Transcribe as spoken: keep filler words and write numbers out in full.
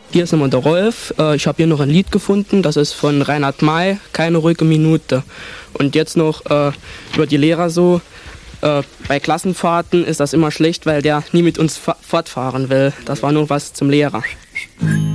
Hier ist nochmal der Rolf. Äh, ich habe hier noch ein Lied gefunden, das ist von Reinhard May, Keine ruhige Minute. Und jetzt noch äh, über die Lehrer so. Äh, bei Klassenfahrten ist das immer schlecht, weil der nie mit uns fa- fortfahren will. Das war nur was zum Lehrer.